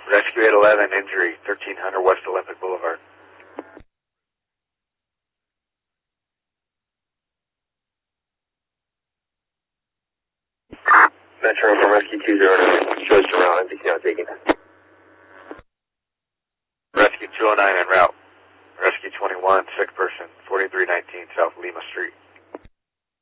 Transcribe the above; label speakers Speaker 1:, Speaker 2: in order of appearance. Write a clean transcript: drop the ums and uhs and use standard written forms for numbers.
Speaker 1: Rescue 811, injury, 1300 West Olympic Boulevard. Metro from Rescue 209, shows around, NBC now taking. Rescue 209 en route. Rescue 21, sick person, 4319 South Lima Street.